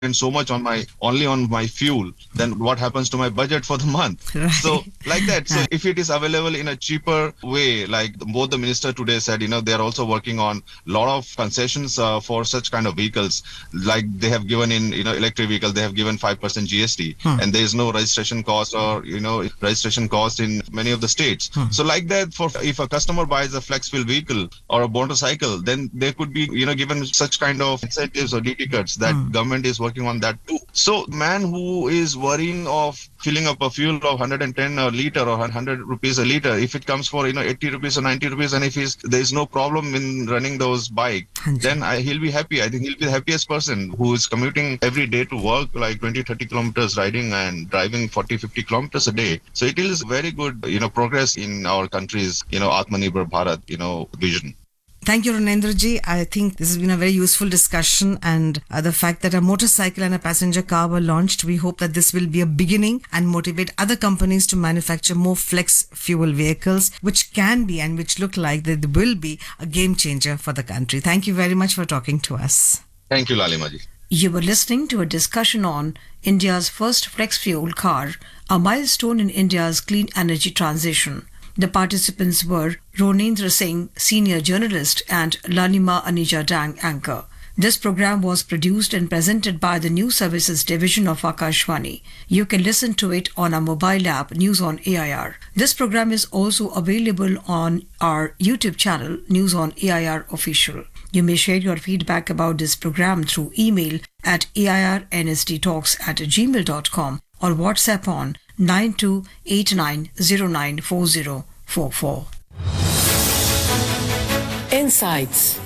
so much on my fuel, then what happens to my budget for the month? Right. So like that. So if it is available in a cheaper way, like both the minister today said, they are also working on a lot of concessions for such kind of vehicles. Like they have given in, electric vehicle, they have given 5% GST, and there is no registration cost or, registration cost in many of the states. So like that, for if a customer buys a flex fuel vehicle or a motorcycle, then there could be, given such kind of incentives or DT cuts that government is working on that too. So man who is worrying of filling up a fuel of 110 a liter or 100 rupees a liter, if it comes for 80 rupees or 90 rupees, and if there is no problem in running those bike, then he'll be happy. I think he'll be the happiest person who is commuting every day to work, like 20-30 kilometers riding and driving 40-50 kilometers a day. So it is very good progress in our country's Atmanirbhar Bharat vision. Thank you, Ranendraji. I think this has been a very useful discussion, and the fact that a motorcycle and a passenger car were launched, we hope that this will be a beginning and motivate other companies to manufacture more flex fuel vehicles, which can be and which look like they will be a game changer for the country. Thank you very much for talking to us. Thank you, Lalimaji. You were listening to a discussion on India's first flex fuel car, a milestone in India's clean energy transition. The participants were Ronendra Singh, senior journalist, and Lalima Anija Dang, anchor. This program was produced and presented by the News Services Division of Akashvani. You can listen to it on our mobile app, News on AIR. This program is also available on our YouTube channel, News on AIR Official. You may share your feedback about this program through email at airnsttalks@gmail.com or WhatsApp on 9289094044. Insights.